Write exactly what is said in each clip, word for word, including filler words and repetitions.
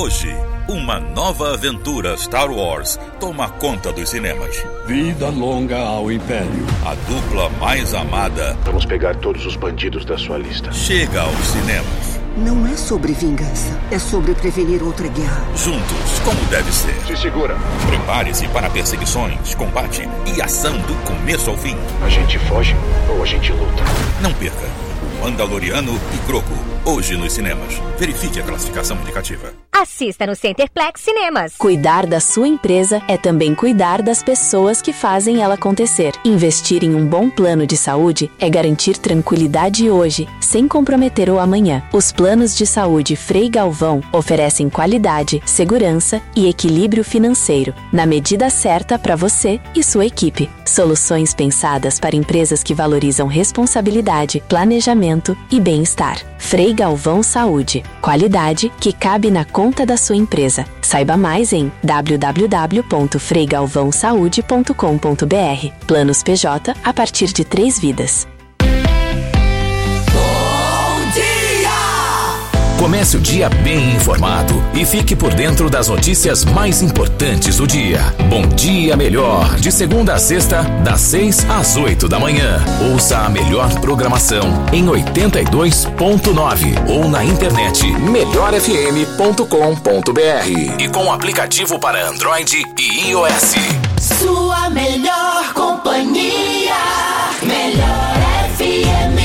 Hoje, uma nova aventura Star Wars toma conta dos cinemas. Vida longa ao Império. A dupla mais amada... Vamos pegar todos os bandidos da sua lista. Chega aos cinemas. Não é sobre vingança, é sobre prevenir outra guerra. Juntos, como deve ser. Se segura. Prepare-se para perseguições, combate e ação do começo ao fim. A gente foge ou a gente luta? Não perca o Mandaloriano e Grogu, hoje nos cinemas. Verifique a classificação indicativa. Assista no Centerplex Cinemas. Cuidar da sua empresa é também cuidar das pessoas que fazem ela acontecer. Investir em um bom plano de saúde é garantir tranquilidade hoje, sem comprometer o amanhã. Os planos de saúde Frei Galvão oferecem qualidade, segurança e equilíbrio financeiro, na medida certa para você e sua equipe. Soluções pensadas para empresas que valorizam responsabilidade, planejamento e bem-estar. Frei Galvão Saúde. Qualidade que cabe na conta da sua empresa. Saiba mais em w w w ponto frei galvão saúde ponto com ponto b r. Planos P J a partir de três vidas. Comece o dia bem informado e fique por dentro das notícias mais importantes do dia. Bom Dia Melhor, de segunda a sexta, das seis às oito da manhã. Ouça a melhor programação em oitenta e dois ponto nove ou na internet melhor f m ponto com ponto b r e com o aplicativo para Android e iOS. Sua melhor companhia, Melhor F M.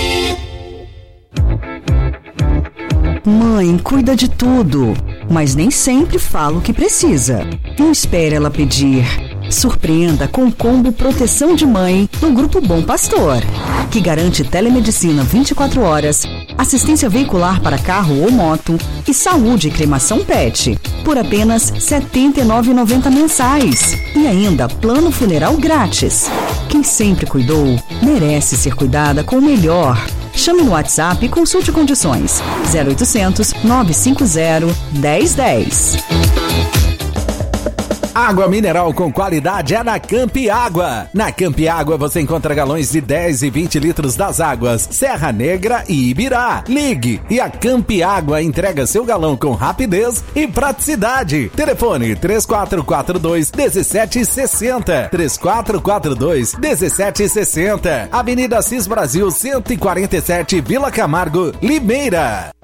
Mãe cuida de tudo, mas nem sempre fala o que precisa. Não espere ela pedir. Surpreenda com o combo Proteção de Mãe do Grupo Bom Pastor, que garante telemedicina vinte e quatro horas, assistência veicular para carro ou moto e saúde e cremação pet, por apenas setenta e nove reais e noventa centavos mensais. E ainda plano funeral grátis. Quem sempre cuidou, merece ser cuidada com o melhor. Chame no WhatsApp e consulte condições. zero oitocentos, nove cinco zero, dez dez. Água mineral com qualidade é na Campi Água. Na Campi Água você encontra galões de dez e vinte litros das águas Serra Negra e Ibirá. Ligue e a Campi Água entrega seu galão com rapidez e praticidade. Telefone três quatro quatro dois, um sete seis zero. três quatro quatro dois, um sete seis zero. Avenida Assis Brasil cento e quarenta e sete, Vila Camargo, Limeira.